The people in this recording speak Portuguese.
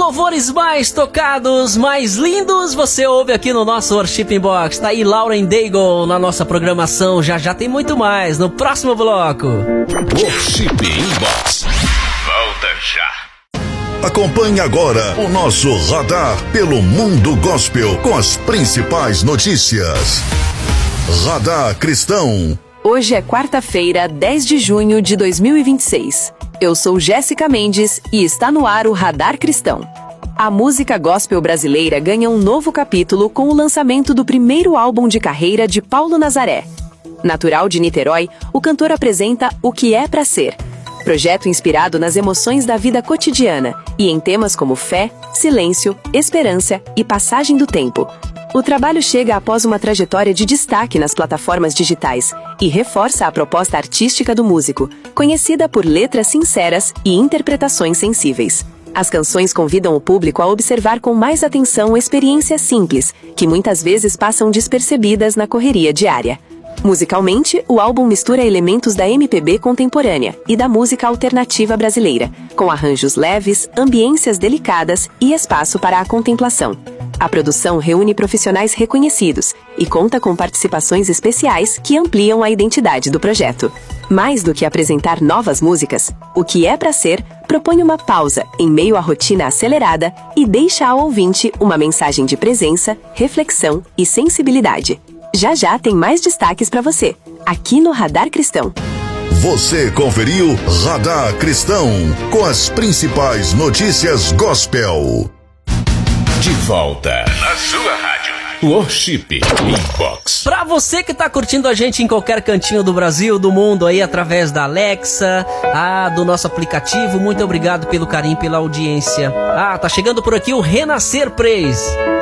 louvores mais tocados, mais lindos, você ouve aqui no nosso Worship Inbox. Tá aí Lauren Daigle na nossa programação. Já tem muito mais no próximo bloco. Worship Inbox. Volta já. Acompanhe agora o nosso radar pelo mundo gospel com as principais notícias. Radar Cristão. Hoje é quarta-feira, 10 de junho de 2026. Eu sou Jéssica Mendes e está no ar o Radar Cristão. A música gospel brasileira ganha um novo capítulo com o lançamento do primeiro álbum de carreira de Paulo Nazaré. Natural de Niterói, o cantor apresenta O Que É Pra Ser, projeto inspirado nas emoções da vida cotidiana e em temas como fé, silêncio, esperança e passagem do tempo. O trabalho chega após uma trajetória de destaque nas plataformas digitais e reforça a proposta artística do músico, conhecida por letras sinceras e interpretações sensíveis. As canções convidam o público a observar com mais atenção experiências simples, que muitas vezes passam despercebidas na correria diária. Musicalmente, o álbum mistura elementos da MPB contemporânea e da música alternativa brasileira, com arranjos leves, ambiências delicadas e espaço para a contemplação. A produção reúne profissionais reconhecidos e conta com participações especiais que ampliam a identidade do projeto. Mais do que apresentar novas músicas, O Que É Pra Ser propõe uma pausa em meio à rotina acelerada e deixa ao ouvinte uma mensagem de presença, reflexão e sensibilidade. Já tem mais destaques para você, aqui no Radar Cristão. Você conferiu Radar Cristão com as principais notícias gospel. De volta na sua rádio. Worship Inbox. Pra você que tá curtindo a gente em qualquer cantinho do Brasil, do mundo aí, através da Alexa, do nosso aplicativo, muito obrigado pelo carinho, pela audiência. Tá chegando por aqui o Renascer Praise.